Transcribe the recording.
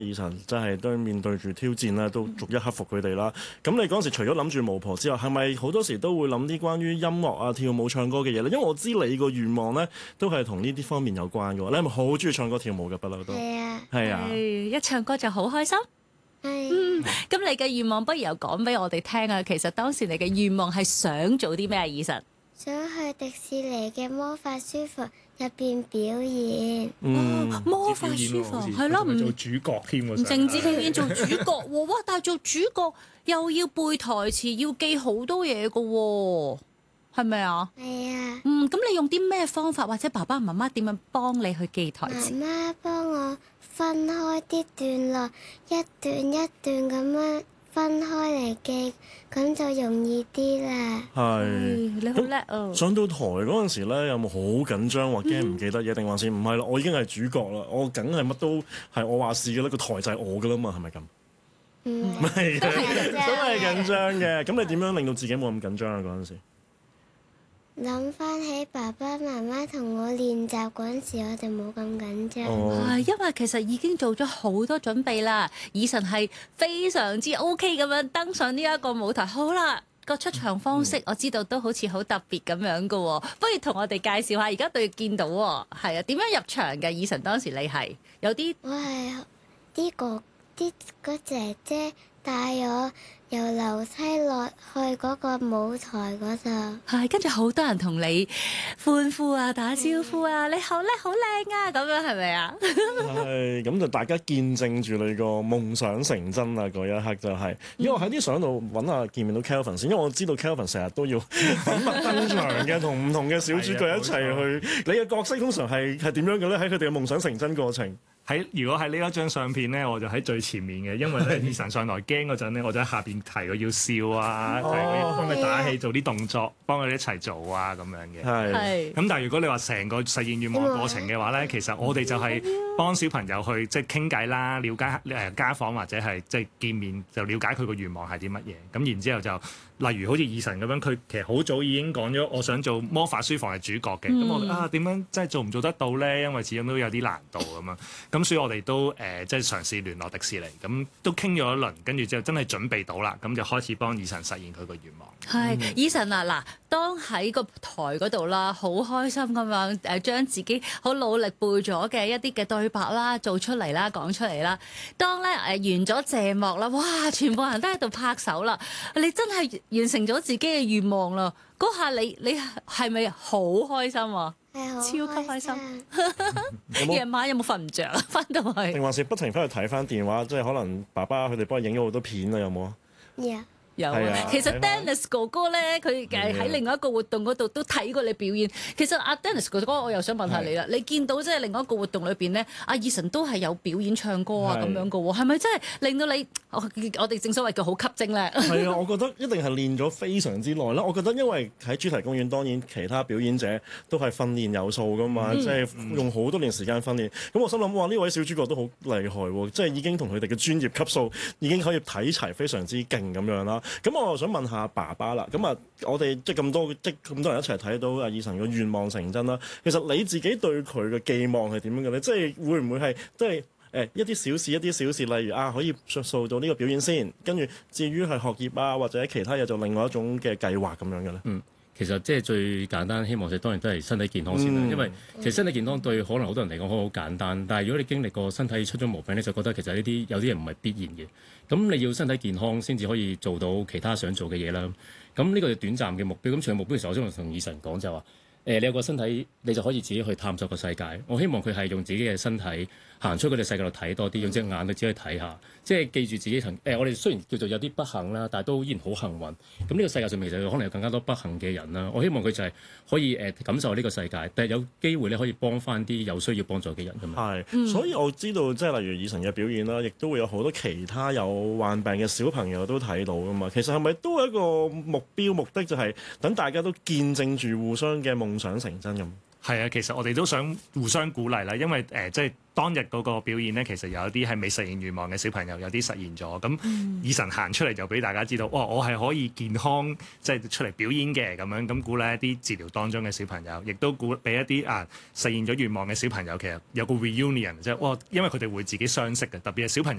以晨真係都面對住挑戰啦，都逐一克服佢哋啦。咁你嗰陣時除咗諗住巫婆之外，係咪好多時都會諗啲關於音樂啊、跳舞、唱歌嘅嘢咧？因為我知你個願望咧都係同呢啲方面有關嘅喎。你係咪好中意唱歌跳舞嘅不嬲都？ 係啊， 係啊， 一唱歌就好開心。 係咁你嘅願望不如又講俾我哋聽啊！其實當時你嘅願望係想做啲咩啊？以晨想去迪士尼嘅魔法書房入邊表演。 魔法書房係咯， 做主角添喎， 唔淨止表演做主角喎，哇！但係做主角又要背台詞，要記好多嘢嘅喎，係咪啊？ 係啊， 咁你用啲咩方法，或者爸爸媽媽點樣幫你去記台詞？ 媽媽幫我分開啲段落，一段一段咁樣分開嚟記，咁就容易啲啦。 係。 你好叻啊！ 上到台嗰陣時咧，有冇好緊張或驚唔記得嘢，定還是唔係啦？我已經係主角啦，我梗係乜都係我話事嘅啦，個台就係我噶啦嘛，係咪咁？ 唔唔係嘅， 都係緊張都係緊張嘅。咁你點樣令到自己冇咁緊張啊？嗰陣時諗翻起爸爸媽媽同我練習嗰陣時，我就冇咁緊張。 係因為其實已經做咗好多準備啦，以晨係非常之 OK 咁樣登上呢一個舞台。好啦，個出場方式我知道都好似好特別咁樣噶喎，不如同我哋介紹下。而家對見到喎，係啊，點樣入場嘅？以晨當時你係有啲我係嗰姐姐帶我由樓梯落去嗰個舞台嗰度。 係跟住好多人同你歡呼啊、打招呼啊，你好叻、好靚啊，咁樣係咪啊？ 係咁就大家見證住你個夢想成真啊！嗰一刻就係，因為我喺啲相度揾下見唔見到 Kelvin 先，因為我知道 Kelvin 成日都要粉墨登場嘅，同唔同嘅小主角一齊去。你嘅角色通常係點樣嘅咧？喺佢哋嘅夢想成真過程。 如果係呢一張相片咧，我就喺最前面嘅，因為咧以晨上台驚嗰陣咧，我就喺下邊提佢要笑啊，提佢要幫佢打氣，做啲動作，幫佢哋一齊做啊咁樣嘅。 係咁但係如果你話成個實現願望過程嘅話咧，其實我哋就係幫小朋友去即係傾偈啦，了解家訪或者係即係見面就了解佢個願望係啲乜嘢。咁然之後就例如好似以晨咁樣，佢其實好早已經講咗，我想做魔法書房嘅主角嘅。咁我點樣即係做唔做得到咧？因為始終都有啲難度咁樣。咁所以我哋都即係嘗試聯絡迪士尼，咁都傾咗一輪，跟住之後真係準備到啦，咁就開始幫以晨實現佢個願望。 係以晨啊，嗱，當喺個台嗰度啦，好開心咁樣將自己好努力背咗嘅一啲嘅對白啦，做出嚟啦，講出嚟啦。當咧完咗謝幕啦，哇！全部人都喺度拍手啦，你真係完成咗自己嘅願望啦！嗰下你係咪好開心啊？ 係好超級開心心。 夜晚有冇瞓唔着啊？翻到去定還是不停翻去睇翻電話？即係可能爸爸佢哋幫你影咗好多片啊？有冇啊？ 有有係啊其實睇返 Dennis 哥哥咧，佢喺另外一個活動嗰度都睇過你表演。其實阿 Dennis 哥哥，我又想問下你啦，你見到即係另外一個活動裏邊咧，阿以晨都係有表演唱歌啊咁樣嘅喎，係咪真係令到你我哋正所謂叫好吸睛咧？ 係啊，我覺得一定係練咗非常之耐啦。我覺得因為喺主題公園，當然其他表演者都係訓練有素噶嘛，即係用好多年時間訓練。咁我心諗哇，呢位小主角都好厲害喎，即係已經同佢哋嘅專業級數已經可以睇齊，非常之勁咁樣啦。咁我又想問下爸爸啦，咁啊，我哋即係咁多人一齊睇到阿以晨嘅願望成真啦。其實你自己對佢嘅寄望係點樣嘅咧？即係會唔會係即係？一啲小事，例如可以塑造呢個表演先，跟住至於係學業啊或者其他嘢，就另外一種嘅計劃咁樣嘅咧。 其實即係最簡單，希望就當然都係身體健康先啦。因為其實身體健康對可能好多人嚟講好簡單，但係如果你經歷過身體出咗毛病咧，就覺得其實呢啲有啲人唔係必然嘅。咁你要身體健康先至可以做到其他想做嘅嘢啦。咁呢個係短暫嘅目標。咁長目標嘅時候，我想同以晨講就話。你有個身體，你就可以自己去探索個世界。我希望佢係用自己嘅身體行出嗰個世界度睇多啲，用隻眼去自己去睇下。即係記住自己我哋雖然叫做有啲不幸啦，但係都依然好幸運。咁呢個世界上面其實可能有更加多不幸嘅人啦。我希望佢就係可以感受呢個世界，但係有機會咧可以幫翻啲有需要幫助嘅人咁樣。 係，所以我知道即係例如以晨嘅表演啦，亦都會有好多其他有患病嘅小朋友都睇到噶嘛。其實係咪都係一個目的，就係等大家都見證住互相嘅夢想成真咁？ 係啊，其實我哋都想互相鼓勵啦，因為即係當日嗰個表演咧，其實有一啲係未實現願望嘅小朋友，有啲實現咗。咁以神行出嚟就俾大家知道，哇！我係可以健康即係出嚟表演嘅咁樣，咁鼓勵一啲治療當中嘅小朋友，亦都俾一啲實現咗願望嘅小朋友，其實有個 reunion 即係哇，因為佢哋會自己相識嘅，特別係小朋友。